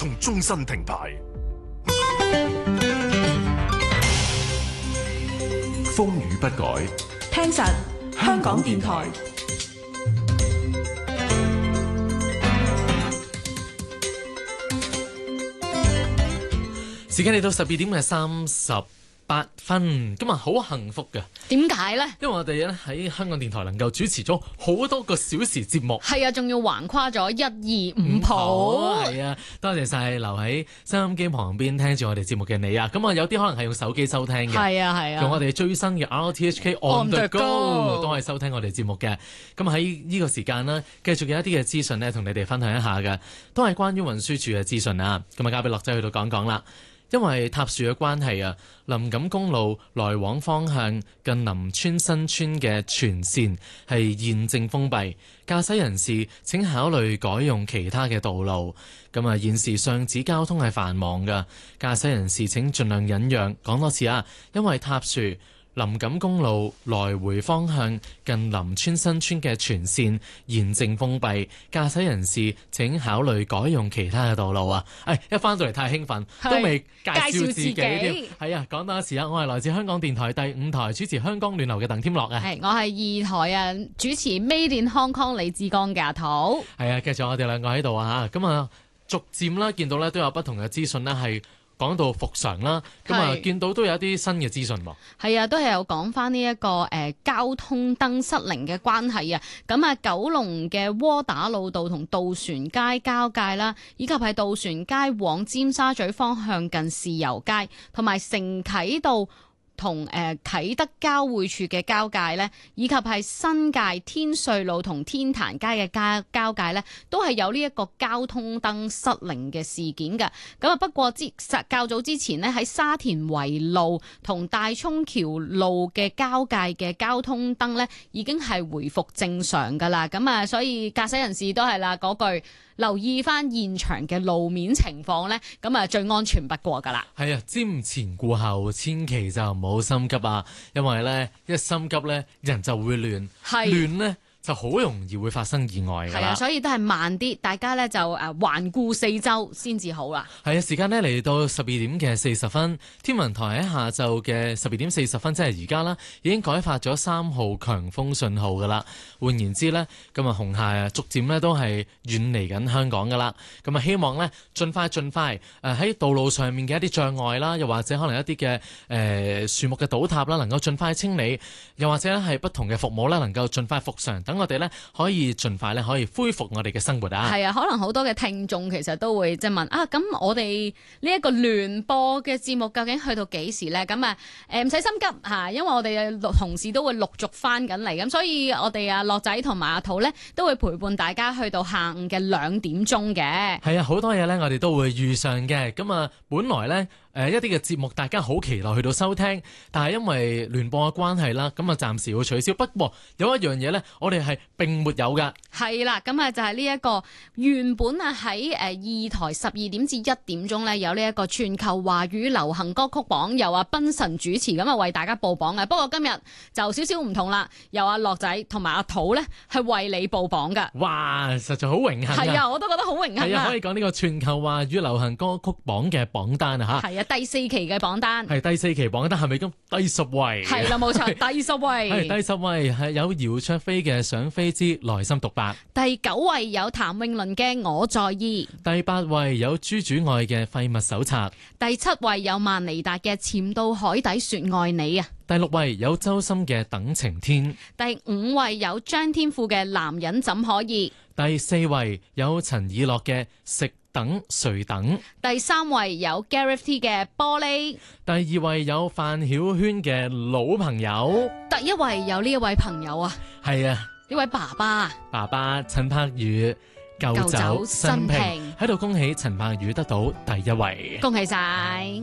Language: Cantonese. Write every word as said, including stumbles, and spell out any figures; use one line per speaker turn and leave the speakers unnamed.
同終身停牌。
風雨不改，
聽實香港電台。
時間嚟到十二點嘅三十八分，今日好幸福嘅。
點解呢？
因為我哋咧喺香港電台能夠主持咗好多個小時節目。
係啊，仲要橫跨咗一二五譜。
係啊，多謝晒留喺收音機旁邊聽住我哋節目嘅你啊！咁啊，有啲可能係用手機收聽嘅。
係啊係啊。
用我哋最新嘅 R T H K On The Go 都係收聽我哋節目嘅。咁喺呢個時間呢，繼續有一啲嘅資訊呢，同你哋分享一下嘅，都係關於運輸署嘅資訊啊！咁啊，交俾樂仔去到講講啦。因為塌樹嘅關係啊，林錦公路來往方向近林村新村嘅全線係現正封閉，駕駛人士請考慮改用其他嘅道路。咁啊，現時上址交通係繁忙㗎，駕駛人士請盡量忍讓。講多次啊，因為塌樹，林錦公路來回方向近林村新村嘅全線現正封閉，駕駛人士請考慮改用其他嘅道路啊！誒，一翻到嚟太興奮，都未介紹自己添。係啊，講多一次啊，我係來自香港電台第五台主持香港暖流嘅鄧添樂啊。
係，我係二台啊主持 Made in Hong Kong 李志剛嘅阿土。
係啊，繼續我哋兩個喺度啊嚇，咁啊逐漸啦，見到咧都有不同嘅資訊咧係講到復常啦，咁啊見到都有一啲新嘅資訊喎。
係啊，都係有講翻呢一個誒、呃、交通燈失靈嘅關係啊。咁啊，九龍嘅窩打老道同渡船街交界啦，以及係渡船街往尖沙咀方向近豉油街，同埋承啟道同誒啟德交匯處嘅交界呢，以及係新界天瑞路同天壇街嘅交交界呢，都係有呢一個交通燈失靈嘅事件㗎。咁啊，不過之較早之前呢，喺沙田圍路同大涌橋路嘅交界嘅交通燈呢，已經係回復正常㗎啦。咁啊，所以駕駛人士都係啦嗰句，留意翻現場嘅路面情況呢，咁啊最安全不過㗎啦。
係啊，瞻前顧後，千祈就唔好心急啊！因為咧一心急咧，人就會亂，亂咧就好容易會發生意外㗎啦。係啊，
所以都係慢啲，大家咧就誒環顧四周先至好啦。
係啊，時間呢嚟到十二點嘅四十分，天文台喺下晝嘅十二點四十分，即係而家啦，已經改發咗三號強風信號㗎啦。換言之呢，咁啊紅霞啊逐漸咧都係遠離緊香港㗎啦。咁啊希望呢，盡快盡快誒喺道路上面嘅一啲障礙啦，又或者可能一啲嘅誒樹木嘅倒塌啦，能夠盡快清理，又或者咧係不同嘅服務啦，能夠盡快復常。等我哋咧可以盡快咧可以恢復我哋嘅生活啊！
係啊，可能好多嘅聽眾其實都會即係問啊，咁我哋呢一個聯播嘅節目究竟去到幾時咧？咁啊誒唔使心急嚇，因為我哋嘅同事都會陸續翻緊嚟，咁所以我哋啊樂仔同埋阿土咧都會陪伴大家去到下午嘅兩點鐘嘅。
係啊，好多嘢咧我哋都會遇上嘅。咁啊，本來咧。誒、呃、一啲嘅節目大家好期待去到收聽，但係因為聯播嘅關係啦，咁啊暫時會取消。不過有一樣嘢呢，我哋係並沒有㗎。係
啦，咁啊就係呢一個原本啊喺誒二台十二點至一點鐘呢，有呢一個全球華語流行歌曲榜，由阿賓神主持咁啊為大家報榜嘅。不過今日就少少唔同啦，由阿樂仔同埋阿土呢係為你報榜㗎。
哇，實在好榮幸啊！
係啊，我都覺得好榮幸啊！
係啊，可以講呢個全球華語流行歌曲榜嘅榜單啊嚇。
係啊。第四期嘅榜單
係第四期榜單係咪咁？第十位
係啦，冇錯，第十位
係第十位係有姚焯菲嘅《想飛之內心獨白》，第
九位有譚詠麟嘅《我在意》，
第八位有朱主愛嘅《廢物手冊》，
第七位有萬妮達嘅《潛到海底說愛你》啊，
第六位有周深嘅《等晴天》，
第五位有張天賦嘅《男人怎可以》，
第四位有陳以樂嘅《食等誰等》，
第三位有 Gareth T 嘅玻璃，
第二位有范曉萱嘅老朋友，
第一位有呢一位朋友啊，
係啊，
呢位爸爸，
爸爸陳柏宇舊酒新瓶，喺度恭喜陳柏宇得到第一位，
恭喜晒。